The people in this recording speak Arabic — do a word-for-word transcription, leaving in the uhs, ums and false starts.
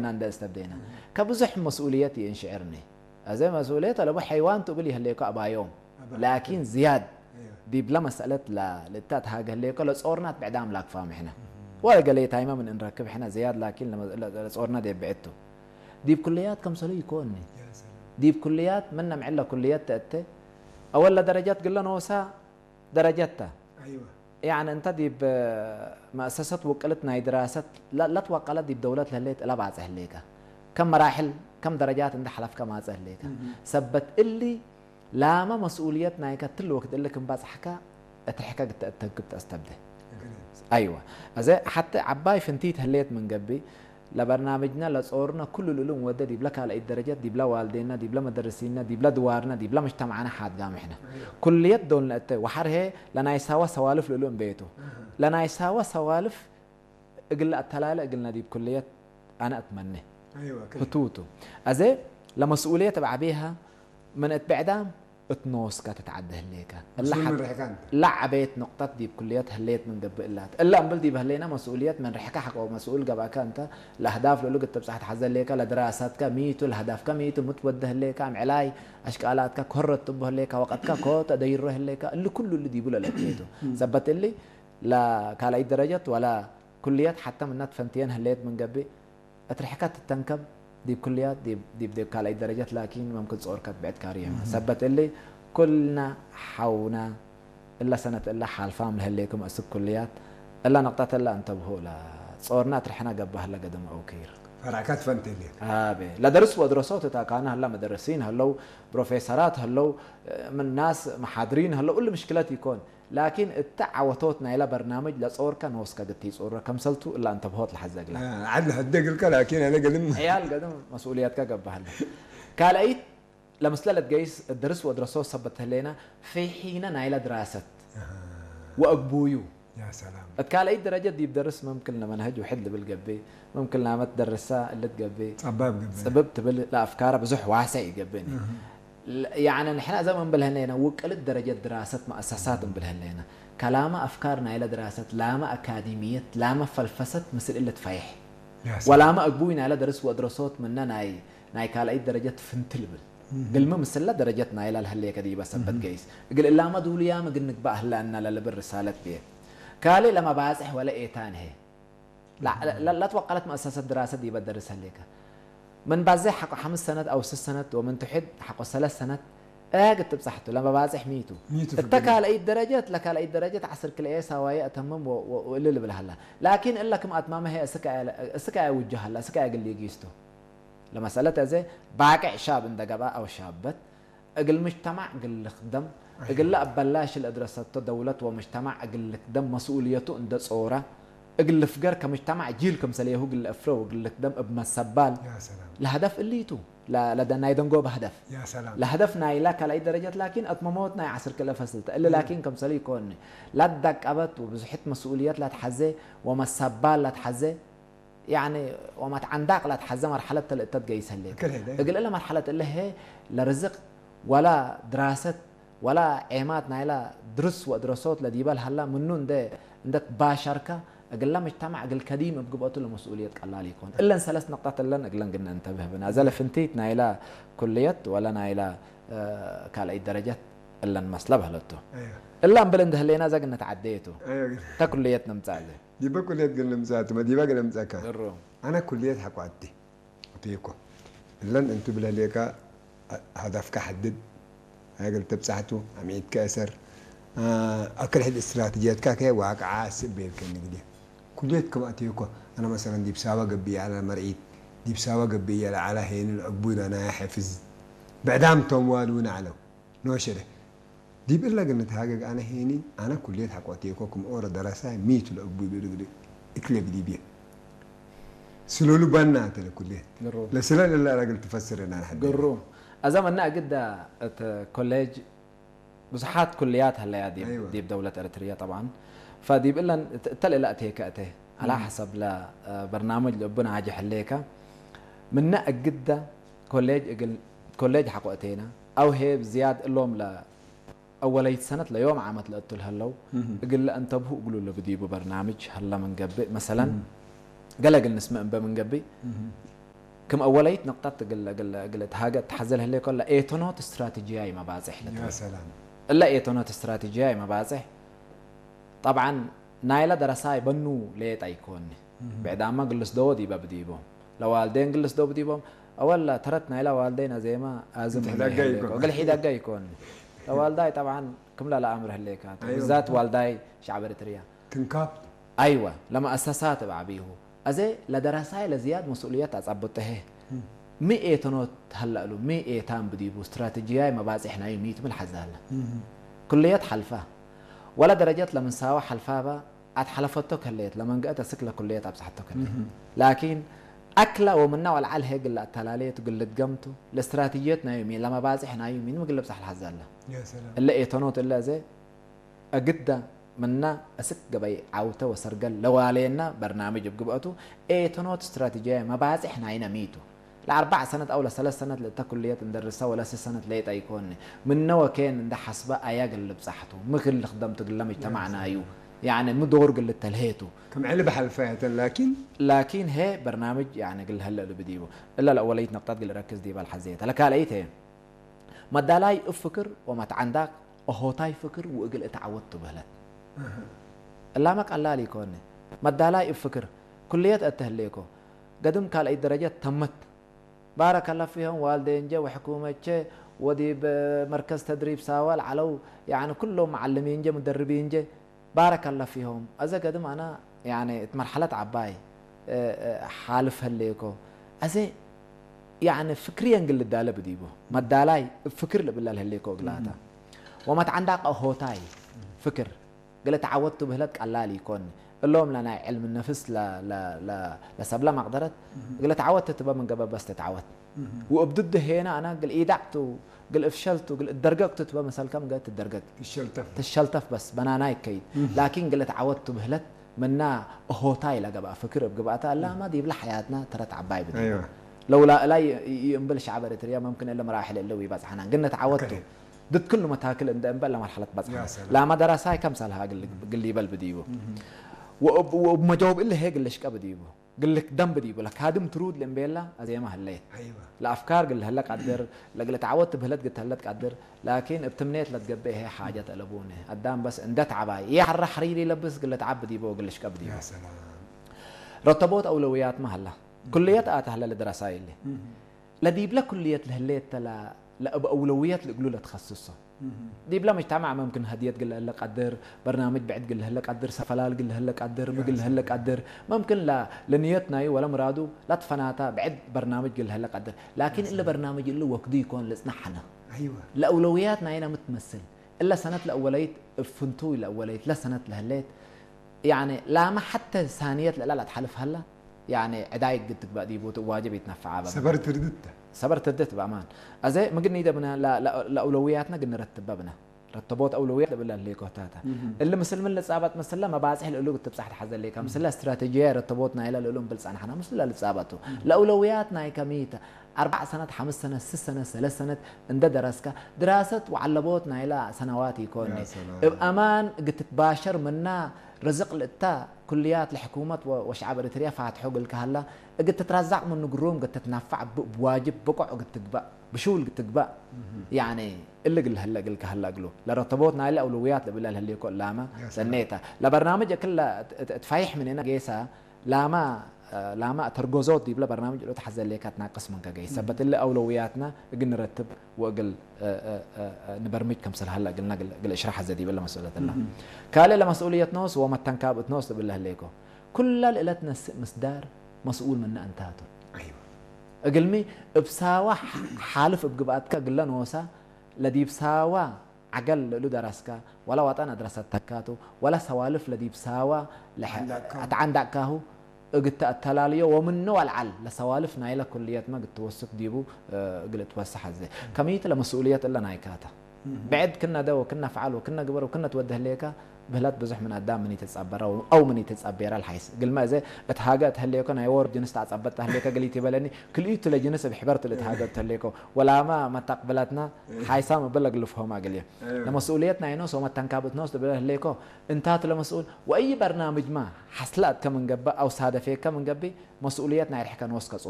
قلنا عند استبدينا كبزح مسؤولياتي انشعرني زي مسؤوليته لو حيوان تقولي هليك ابا يوم لكن زياد دي بلا مساله لا لتات حاجه هليك لو صورنات بعدام لاك فاهم احنا ولا قال تايما من نركب احنا زياد لكن لما صورنا دي بعته دي بكليات كم صلي يكونني دي بكليات منا معله كليات تأتي أولا درجات قلنا نوسا درجاتها أيوة يعني أنت دي بمؤسسة وكلتنا دراسة لا لا توكلت دي بدولات لهليت لا بعد هليكا كم مراحل كم درجات عند حلف كم هذا هليكا سبت اللي لا ما مسؤوليتنا يكتل وقت اللي كم بعد حكا أتحكى تجبت أستبده أيوة أزاي حتى عباي فنتيت هليت من قبي لبرنامجنا لصورنا كل العلوم وده دي بلا على الدرجات دي بلا والدينا دي بلا مدرسينا دي بلا دوارنا دي بلا مجتمعنا حد قام احنا كليات دول وحره لنا يساوى سوالف العلوم بيته لنا يساوى سوالف اقل التلاله قلنا دي بكليات انا اتمنى ايوه فتوتو ازي لمسؤوليه تبع بيها من اتبعدام اتنوس كتتعدى هليكا الا لعبت نقطه دي بكليات هليت من قبل الا الا ام بلدي بهلينا مسؤوليات من رحكه حق او مسؤول قبا انت الاهداف لو لقيت تبصح حزن ليك لدراسات كميتو الهدف كميتو متوده ليك ام علاي اشكالات كهرت طب ليك وقت كوت ديره ليك اللي كله اللي دي بلا لقيته ثبت لي لا كالاي درجات ولا كليات حتى من فنتين هليت من قبل اترحكات التنكب دي بكليات دي دي بدي كالاي درجات لكن ممكن تصور كات بعد كاريا ثبت لي كلنا حونا الا سنه الا حال فام لهليكم اسك كليات الا نقطه الا انتبهوا لا صورنا ترحنا قبها هلا قدم او كير فرعكات فنتي اه بي لا درس ودراسات تا كان هلا مدرسين هلو بروفيسورات هلو من ناس محاضرين هلو كل مشكلات يكون لكن التعوتوتنا الى برنامج لصور كان وسكا دتي صور كمسلتو الا انتبهوت لحزق لا آه عدنا هدق لكن انا قلم عيال قدم مسؤوليات قبها هلا كالايت لمسلة جيس الدرس ودراسات صبت لنا في حين نايل دراسة وأقبويو يا سلام اتكال أي درجة دي بدرس ممكن لما منهج وحد بالقبي ممكن لما تدرسها اللي تقبي سبب قبي سبب تبل لا أفكار بزح واسع يقبيني يعني نحن زي ما بلهنينا وكلت درجة دراسة مؤسسات بلهنينا كلام أفكارنا إلى دراسة لا ما أكاديمية لا ما فلفست مثل اللي تفيح ولا ما أقبوينا على درس ودراسات مننا ناي ناي كال أي درجة فنتلبل قل ما مسلا درجتنا إلى الهلية كذي بس بد جيس قل إلا ما دول يا ما قلنك بقى هلا أن لا لبر رسالة بيه كالي لما بازح ولا إيه تاني هي لا لا لا توقعت مؤسسة دراسة دي بدرس هليك من بازح حق خمس سنة أو ست سنة ومن تحد حق ثلاث سنة إيه قلت بصحته لما بازح ميتو اتكى على أي درجات لك على أي درجات عصر كل إيه سوايا أتمم وإلا اللي بالهلا لكن إلا كم أتمامها هي سكا سكا وجه هلا سكا قل لي جيستو لما سألت زي باقع شاب عند جبا أو شابت أقل مجتمع أقل خدم أقل لا بلاش الأدرسات دولة ومجتمع أقل خدم مسؤوليته عند صورة أقل فقر كمجتمع جيل كم سليه أقل أفرو أقل خدم ابن السبال يا سلام الهدف اللي تو لا لدى نايدن جو بهدف يا سلام الهدف نايلك على أي درجات لكن أتمموت ناي عصر كله فصلت إلا لكن كم سليه كوني لا تدك أبد وبزحت مسؤوليات لا تحزي وما السبال لا تحزي يعني وما عندك لا تحزم مرحلة الاتد جاي يسلك يقول إلا مرحلة اللي هي لا رزق ولا دراسة ولا عمات نايلا درس ودراسات لديبال هلا منون ده عندك باشركة أقول لا مجتمع أقول كديم بقبضته المسؤولية الله يكون إلا ثلاث نقاط اللي نقول قلنا انتبه بنا زال فنتيت نايلا كليات ولا نايلا آه كالأي درجات إلا مسلبها لته أيوه إلا بلند هلينا زق نتعديته أيوه تا كليتنا مساعدة دي بقى كلية قلنا مساعدة ما دي بقى قلنا مساعدة الروم أنا كلية حقواتي أتيكو لن أنتو بلا ليكا هدفك حدد هاي قلت بساعته عميد كاسر أكل هاد الاستراتيجيات كاكي واقع عاسب بيركن دي كلية كما أتيكو أنا مثلا دي بساوة قبي على مرعيد دي بساوة قبي على على هين الأقبود أنا حافظ بعدام توالون على نوشره دي بقول لك إن تحقق أنا هيني أنا كلية حقواتيكو كم أورا دراسة ميت الأقبود بيرجع إكلب دي بيه سلولو بنا ترى كلية لا سلال إلا راجل تفسر أنا حد قرو أزمنا قد كوليج بصحات كليات هلا دي أيوة. دي بدولة إريتريا طبعا فدي بقول لنا تل لا أتيه كأتيه على حسب لا برنامج لبنا عاجي حليكا من قد كوليج اقل كوليج حقوقتينا أو هي بزياد اللهم لا أولي سنة ليوم عامت لقيت هلو قل انتبهوا قولوا له بدي برنامج هلا من قبل مثلا قال قال نسمع من قبل كم أوليت نقطة قل قل قلت حاجة تحزل هلي كلها إيتونوت استراتيجية ما بازح يا سلام إلا إيتونوت استراتيجية ما بازح طبعا نايلة درساي بنو ليت أيكوني بعد ما قلص دو دي ببديبهم لو والدين قلص دو بديبهم أولا ترت نايلة والدين زي ما أزم قل حيدا جاي يكون لو والداي طبعا كم لا لا أمر هلي كات أيوة. بالذات والداي شعب إريتريا تنكاب أيوة لما أساسات بعبيه أزي لدراساي لزياد مسؤوليات أصبته مي إيتونوت هلا له مي إيتام بديبو استراتيجية ما باز إحنا يميت من الحزالة كليات حلفة ولا درجات لمن ساوا حلفة با أتحلفتو كليت لما نقأت سكلة كليات أبسحتو كليت لكن أكله ومنه ولا على هيك اللي التلاليت وقلت قمته الاستراتيجيات نايمين لما باز إحنا يمين ما قلت بصح الحزالة يا سلام اللي إيتونوت إلا زي أجده منا أسك جبي عوته وسرقل لو علينا برنامج بقبقته إيتونوت استراتيجية ما باز إحنا عينا ميتو لأربع سنة أو لثلاث سنة لتكليات ندرسها ولا ست سنة ليت أيكون من نوع كان ده حسبة أياق اللي بصحته مخل اللي خدمته قل مجتمعنا أيو يعني مدور قل تلهيته كم علب حلفات لكن لكن هي برنامج يعني قل هلا اللي بديبه إلا الأولية نقطات قل ركز دي بالحزية لك على إيه ما دالاي أفكر وما تعندك أهوتاي فكر وقل اتعودت بهلت لا ما قال لي كوني ما دالاي أفكر كليات أتهليكو قدم قال أي درجات تمت بارك الله فيهم والدين جا وحكومة جا ودي بمركز تدريب ساوال علو يعني كلهم معلمين جا مدربين جا بارك الله فيهم أذا قدم أنا يعني مرحلة عباي حالف هليكو أزي يعني فكريا قل الدالة بديبو ما الدالاي فكر بالله هليكو قلاتا وما تعندك أهوتاي فكر قلت تعودت بهلت قال لي يكون اللهم لنا علم النفس لا لا لا لسبلا ما قدرت قلت تعودت تبقى من قبل بس تتعود وابدد هنا انا قل ايدعت قل افشلت قل اتدرجت تبقى مثلا كم قلت اتدرجت الشلتف الشلتف بس بناناي كيد لكن قلت تعودت بهلت منا هوتاي لا قبا فكر بقباتا لا ما دي بلا حياتنا ترى تعباي بدي ايوه لو لا لا ينبل شعب اريتريا ممكن الا مراحل الا ويباز حنا قلنا تعودت ضد كل متاكل عند امبلا مرحله بزح لا ما درساي كم سالها قل قل لي بل بديبو وما جاوب الا هيك اللي شقا بديبو قال لك دم بديبو لك هادم ترود لمبيلا زي ما هليت ايوه الافكار قال هلا قدر لقل تعودت بهلت قلت هلت قدر لكن ابتمنيت لتقبي هي حاجه تلبونه قدام بس اندت عباي يا حر حريري لبس قال تعب بديبو قال شقا بديبو يا سلام رتبوت اولويات ما هلا كليات ات هلا لدراساي اللي لديب لك كليات لهليت لا لا باولويات اللي يقولوا له تخصصه دي بلا مجتمع ممكن هديت قل هلا قدر برنامج بعد قل هلا قدر سفلال قل هلا قدر مقل هلا قدر ممكن لا لنيتنا ولا مرادو لا تفناتا بعد برنامج قل هلا قدر لكن الا برنامج اللي وقدي يكون لسنحنا ايوه الاولوياتنا هنا متمثل الا سنه الاوليت فنتوي الاوليت لا سنه لهليت يعني لا ما حتى ثانيه لا لا تحلف هلا يعني عدايك قد تبقى دي واجب يتنفع بها صبرت ردت صبرت ردت بامان ازي ما قلنا اذا بنا لا لا اولوياتنا قلنا رتبها بنا رتبوت اولويات بالله اللي كوتاتا اللي مثل من الصابات مثل ما بازح القلوب تبصح تحزن ليك مثل استراتيجيه رتبوتنا الى العلوم بلصان احنا مثل اللي صابته الاولوياتنا كميته اربع سنوات خمس سنوات ست سنوات ثلاث سنوات اند درسك دراسه وعلبوتنا الى سنوات يكون بامان قد تباشر منا رزق التا كليات الحكومه وشعب اريتريا فاتحوا قلك هلا قد تترزق من قروم قد تتنفع بواجب بقع قد تقبا بشول قد تقبا يعني اللي قل هلا قلك هلا قلو لرتبوتنا هلا اولويات بالله اللي يكون لاما سنيتها لبرنامج كله تفايح من هنا جيسا لاما لاما ترجوزات دي بلا برنامج لو تحزن ليك تناقص من كجاي سبت اللي اولوياتنا قل نرتب وقل نبرمج كم سل هلا قلنا قل اشرح زدي بلا مسؤوليه الله قال له مسؤوليه نوس وما تنكاب نوس بالله ليكو كل ليلتنا مسدار مسؤول منا انتاتو ايوه اقلمي بساوا حالف بقباتك قل نوسا لدي بساوا عقل له درسك ولا وطن درست تكاتو ولا سوالف لدي بساوا عندك قلت التلالية ومن نوع العل لسوالف نايلة كليات ما قلت توثق ديبو قلت توسح زي كمية المسؤوليات إلا نايكاتا بعد كنا دو وكنا فعل وكنا قبر وكنا توده ليكا بهلات بزح من قدام مني تتصبر او مني تتصبر الحيس قل ما زي اتهاجت هليكو انا يور جنس تعصبت هليكا قليتي بلني كليت لجنس بحبرت الاتهاجت هليكو ولا ما ما تقبلتنا حيسام بلغ لفهم قال لي مسؤوليتنا ينوس وما تنكابت نوس بلا هليكو انت مسؤول واي برنامج ما حصلت كم نقبا او ساده فيك كم نقبي مسؤوليتنا يحكى نوسك